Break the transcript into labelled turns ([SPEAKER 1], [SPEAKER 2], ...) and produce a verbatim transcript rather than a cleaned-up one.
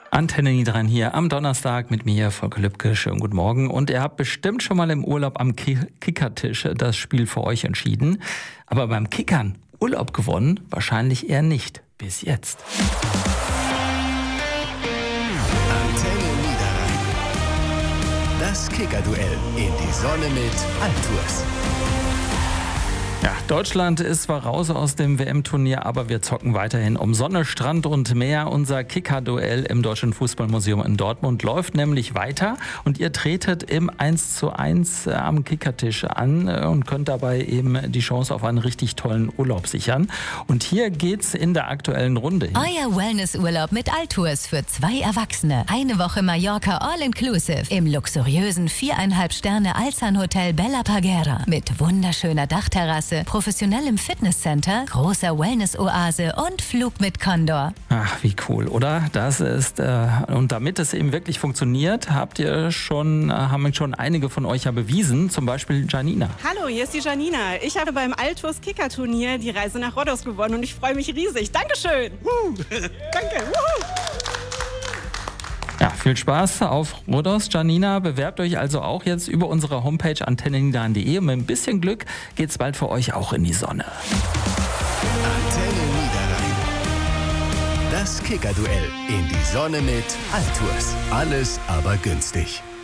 [SPEAKER 1] Antenne Niederrhein hier am Donnerstag mit mir, Volker Lübke. Schönen guten Morgen. Und ihr habt bestimmt schon mal im Urlaub am Ki- Kickertisch das Spiel für euch entschieden. Aber beim Kickern Urlaub gewonnen? Wahrscheinlich eher nicht. Bis jetzt.
[SPEAKER 2] Antenne Niederrhein. Das Kickerduell in die Sonne mit Altours.
[SPEAKER 1] Ja, Deutschland ist zwar raus aus dem W M-Turnier, aber wir zocken weiterhin um Sonne, Strand und Meer. Unser Kicker-Duell im Deutschen Fußballmuseum in Dortmund läuft nämlich weiter und ihr tretet im eins zu eins am Kickertisch an und könnt dabei eben die Chance auf einen richtig tollen Urlaub sichern. Und hier geht's in der aktuellen Runde.
[SPEAKER 3] Euer Wellnessurlaub mit Altours für zwei Erwachsene. Eine Woche Mallorca All-Inclusive im luxuriösen viereinhalb Sterne Alzan Hotel Bella Parguera mit wunderschöner Dachterrasse, professionellem Fitnesscenter, großer Wellness-Oase und Flug mit Condor.
[SPEAKER 1] Ach, wie cool, oder? Das ist, äh, und damit es eben wirklich funktioniert, habt ihr schon, äh, haben schon einige von euch ja bewiesen, zum Beispiel Janina.
[SPEAKER 4] Hallo, hier ist die Janina. Ich habe beim Altours Kicker-Turnier die Reise nach Rhodos gewonnen und ich freue mich riesig. Dankeschön. Uh, danke. Uh.
[SPEAKER 1] Ja, viel Spaß auf Rhodos. Janina, bewerbt euch also auch jetzt über unsere Homepage antenne niederrhein punkt de und mit ein bisschen Glück geht's bald für euch auch in die Sonne.
[SPEAKER 2] Antenne Niederrhein. Das Kickerduell in die Sonne mit Altours. Alles aber günstig.